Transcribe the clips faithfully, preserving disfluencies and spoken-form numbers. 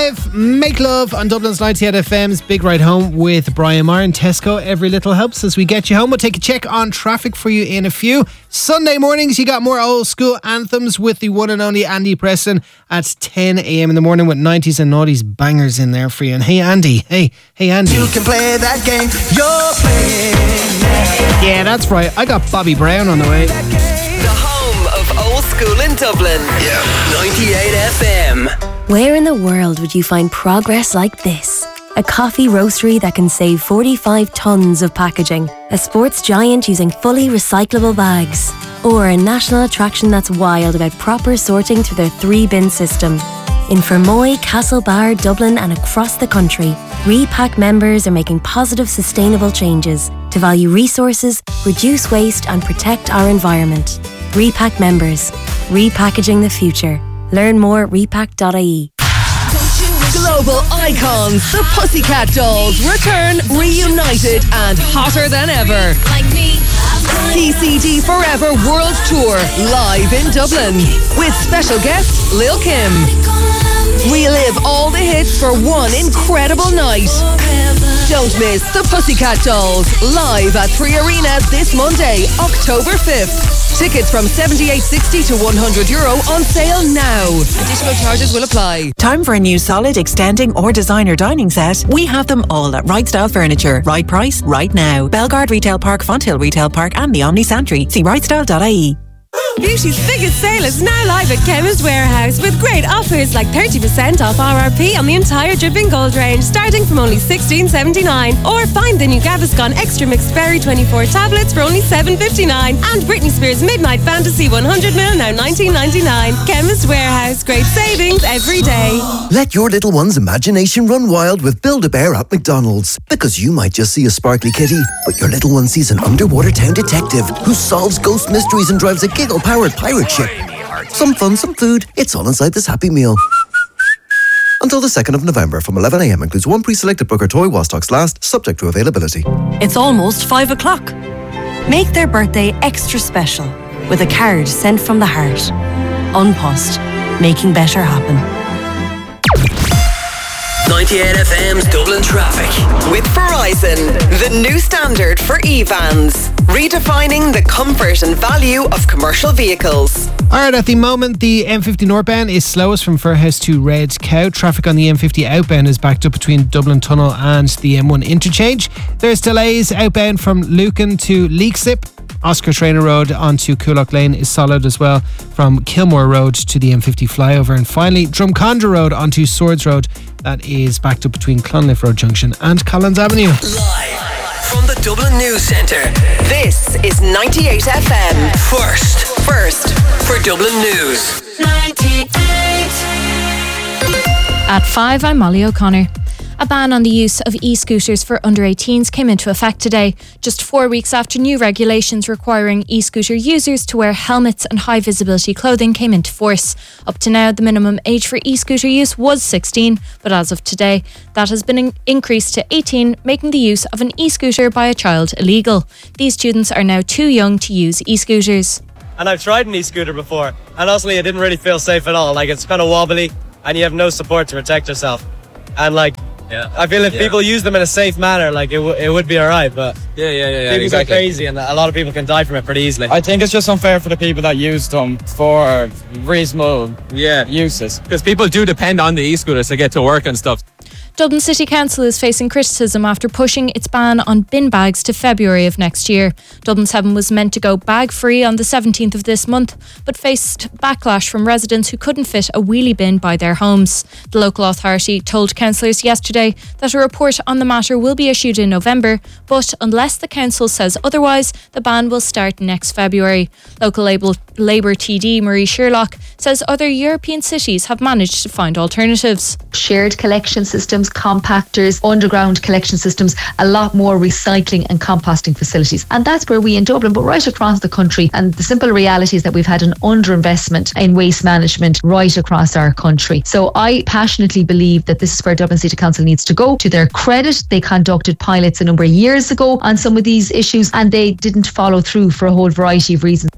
five, Make Love on Dublin's ninety-eight F M's Big Ride Home with Brian Maher and Tesco. Every little helps as we get you home. We'll take a check on traffic for you in a few. Sunday mornings, you got more old school anthems with the one and only Andy Preston at ten a.m. in the morning with nineties and noughties bangers in there for you. And hey, Andy. Hey, hey, Andy. You can play that game you're playing. Yeah, that's right. I got Bobby Brown on the way. The home of old school in Dublin. Yeah. ninety-eight F M. Where in the world would you find progress like this? A coffee roastery that can save forty-five tonnes of packaging. A sports giant using fully recyclable bags. Or a national attraction that's wild about proper sorting through their three-bin system. In Fermoy, Castlebar, Dublin and across the country, Repack members are making positive, sustainable changes to value resources, reduce waste and protect our environment. Repack members. Repackaging the future. Learn more at repack dot I E. Global icons, the Pussycat Dolls, return reunited and hotter than ever. P C D Forever World Tour, live in Dublin, with special guest Lil' Kim. Relive all the hits for one incredible night. Don't miss the Pussycat Dolls, live at Three Arena this Monday, October fifth. Tickets from seventy-eight sixty to one hundred euro on sale now. Additional charges will apply. Time for a new solid, extending or designer dining set? We have them all at Right Style Furniture. Right price, right now. Belgard Retail Park, Fonthill Retail Park and the Omni Santry. See right style dot I E. Beauty's biggest sale is now live at Chemist Warehouse with great offers like thirty percent off R R P on the entire Dripping Gold range starting from only sixteen seventy-nine. Or find the new Gaviscon Extra Mixed Berry twenty-four tablets for only seven fifty-nine. And Britney Spears Midnight Fantasy one hundred milliliters now nineteen ninety-nine. Chemist Warehouse, great savings every day. Let your little one's imagination run wild with Build-A-Bear at McDonald's. Because you might just see a sparkly kitty, but your little one sees an underwater town detective who solves ghost mysteries and drives a giggle-powered pirate ship. Some fun, some food. It's all inside this Happy Meal. Until the second of November from eleven a.m. includes one pre-selected Booker toy while stocks last, subject to availability. It's almost five o'clock. Make their birthday extra special with a card sent from the heart. Unpost, making better happen. ninety-eight F M's Dublin traffic with Verizon, the new standard for e-vans, redefining the comfort and value of commercial vehicles. Alright, at the moment the M fifty northbound is slowest from Fairhouse to Red Cow. Traffic on the M fifty outbound is backed up between Dublin Tunnel and the M one interchange. There's delays outbound from Lucan to Leaksip. Oscar Traynor Road onto Coolock Lane is solid as well from Kilmore Road to the M fifty flyover. And finally, Drumcondra Road onto Swords Road. That is backed up between Clonliffe Road Junction and Collins Avenue. Live from the Dublin News Centre, this is ninety-eight F M. First, first for Dublin News. ninety-eight. At five, I'm Molly O'Connor. A ban on the use of e-scooters for under eighteens came into effect today, just four weeks after new regulations requiring e-scooter users to wear helmets and high-visibility clothing came into force. Up to now, the minimum age for e-scooter use was sixteen, but as of today, that has been in- increased to eighteen, making the use of an e-scooter by a child illegal. These students are now too young to use e-scooters. And I've tried an e-scooter before, and honestly, it didn't really feel safe at all. Like, it's kind of wobbly, and you have no support to protect yourself. And like, yeah. I feel if yeah. people use them in a safe manner, like it, w- it would be alright, but yeah, yeah, yeah, yeah people exactly. go crazy and a lot of people can die from it pretty easily. I think it's just unfair for the people that use them for reasonable yeah. uses. Because people do depend on the e-scooters to get to work and stuff. Dublin City Council is facing criticism after pushing its ban on bin bags to February of next year. Dublin seven was meant to go bag-free on the seventeenth of this month, but faced backlash from residents who couldn't fit a wheelie bin by their homes. The local authority told councillors yesterday that a report on the matter will be issued in November, but unless the council says otherwise, the ban will start next February. Local Labour T D Marie Sherlock says other European cities have managed to find alternatives. Shared collection systems, compactors, underground collection systems, a lot more recycling and composting facilities. And that's where we in Dublin, but right across the country. And the simple reality is that we've had an underinvestment in waste management right across our country. So I passionately believe that this is where Dublin City Council needs to go. To their credit, they conducted pilots a number of years ago on some of these issues and they didn't follow through for a whole variety of reasons.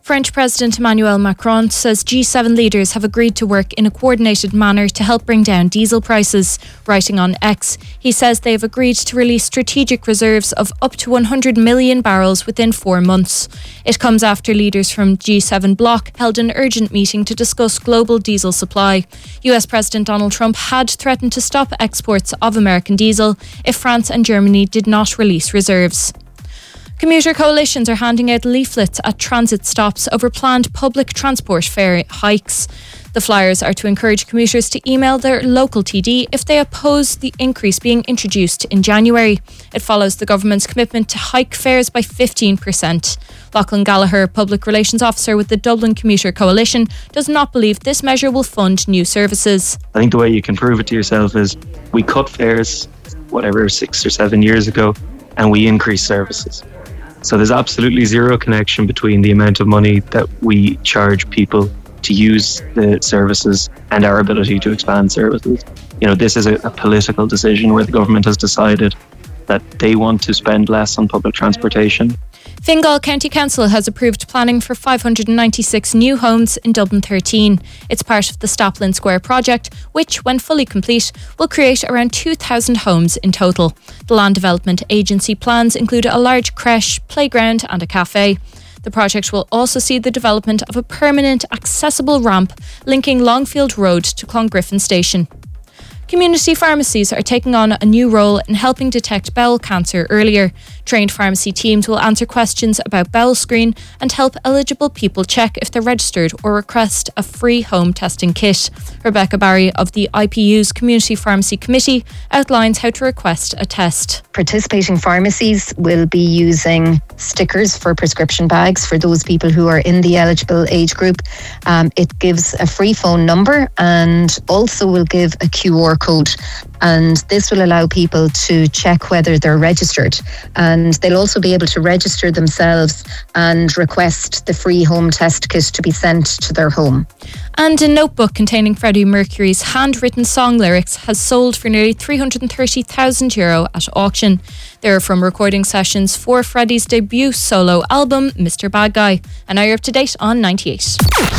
French President Emmanuel Macron says G seven leaders have agreed to work in a coordinated manner to help bring down diesel prices. Writing on X, he says they have agreed to release strategic reserves of up to one hundred million barrels within four months. It comes after leaders from G seven bloc held an urgent meeting to discuss global diesel supply. U S President Donald Trump had threatened to stop exports of American diesel if France and Germany did not release reserves. Commuter coalitions are handing out leaflets at transit stops over planned public transport fare hikes. The flyers are to encourage commuters to email their local T D if they oppose the increase being introduced in January. It follows the government's commitment to hike fares by fifteen percent. Lachlan Gallagher, Public Relations Officer with the Dublin Commuter Coalition, does not believe this measure will fund new services. I think the way you can prove it to yourself is we cut fares, whatever, six or seven years ago, and we increased services. So there's absolutely zero connection between the amount of money that we charge people to use the services and our ability to expand services. You know, this is a, a political decision where the government has decided that they want to spend less on public transportation. Fingal County Council has approved planning for five hundred ninety-six new homes in Dublin thirteen. It's part of the Staplin Square project, which, when fully complete, will create around two thousand homes in total. The Land Development Agency plans include a large creche, playground and a cafe. The project will also see the development of a permanent accessible ramp linking Longfield Road to Clongriffin Station. Community pharmacies are taking on a new role in helping detect bowel cancer earlier. Trained pharmacy teams will answer questions about bowel screen and help eligible people check if they're registered or request a free home testing kit. Rebecca Barry of the I P U's Community Pharmacy Committee outlines how to request a test. Participating pharmacies will be using stickers for prescription bags for those people who are in the eligible age group. Um, it gives a free phone number and also will give a Q R code, and this will allow people to check whether they're registered, and they'll also be able to register themselves and request the free home test kit to be sent to their home. And a notebook containing Freddie Mercury's handwritten song lyrics has sold for nearly three hundred thirty thousand euro at auction. They are from recording sessions for Freddie's debut solo album, Mister Bad Guy. And now you're up to date on ninety-eight.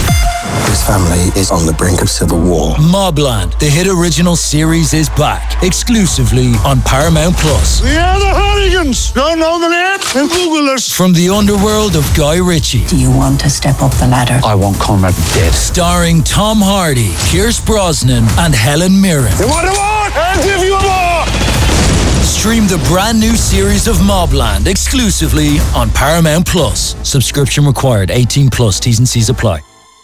This family is on the brink of civil war. Mobland, the hit original series, is back exclusively on Paramount Plus. We are the Hooligans. Don't know the name? Then Google us. From the underworld of Guy Ritchie. Do you want to step up the ladder? I want Conrad dead. Starring Tom Hardy, Pierce Brosnan, and Helen Mirren. You want a war? I'll give you a war. Stream the brand new series of Mobland exclusively on Paramount Plus. Subscription required. eighteen plus. T's and C's apply.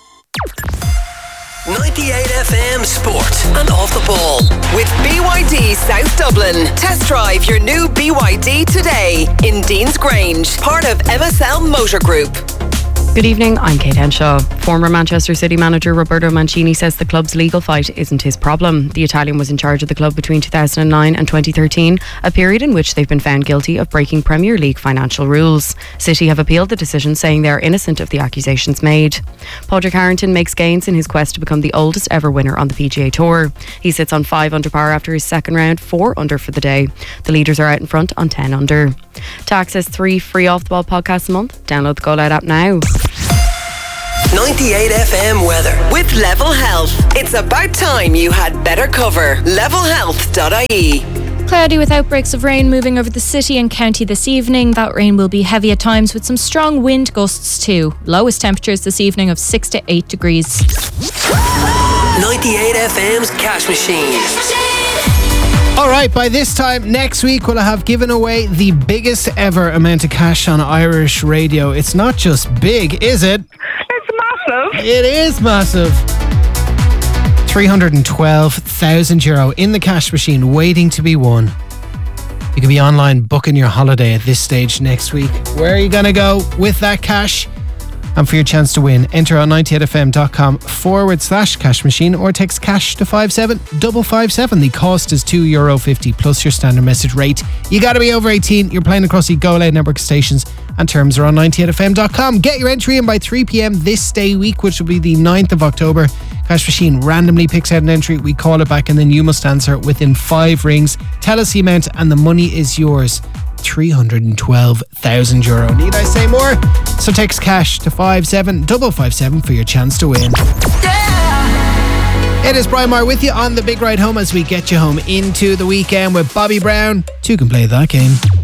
ninety-eight F M Sport and Off the Ball with B Y D South Dublin. Test drive your new B Y D today in Dean's Grange, part of M S L Motor Group. Good evening, I'm Kate Henshaw. Former Manchester City manager Roberto Mancini says the club's legal fight isn't his problem. The Italian was in charge of the club between two thousand nine and twenty thirteen, a period in which they've been found guilty of breaking Premier League financial rules. City have appealed the decision, saying they are innocent of the accusations made. Padraig Harrington makes gains in his quest to become the oldest ever winner on the P G A Tour. He sits on five under par after his second round, four under for the day. The leaders are out in front on ten under. To access three free Off the Ball podcasts a month, download the Go Loud app now. ninety-eight F M weather with Level Health. It's about time you had better cover. level health dot I E. Cloudy with outbreaks of rain moving over the city and county this evening. That rain will be heavy at times with some strong wind gusts too. Lowest temperatures this evening of six to eight degrees. ninety-eight F M's Cash Machine. Alright, by this time next week we'll have given away the biggest ever amount of cash on Irish radio. It's not just big, is it? It's massive. It is massive. three hundred twelve thousand euro in the cash machine waiting to be won. You can be online booking your holiday at this stage next week. Where are you going to go with that cash? And for your chance to win, enter on ninety-eight F M dot com forward slash cash machine or text cash to five seven five five seven. The cost is two euro fifty plus your standard message rate. You got to be over eighteen. You're playing across the Go Loud network stations and terms are on ninety-eight F M dot com. Get your entry in by three p.m. this day week, which will be the ninth of October. Cash Machine randomly picks out an entry. We call it back and then you must answer within five rings. Tell us the amount and the money is yours. three hundred twelve thousand euro. Need I say more? So text cash to five seven five five seven for your chance to win. It is Brian Maher with you on the big ride home as we get you home into the weekend with Bobby Brown. Two can play that game.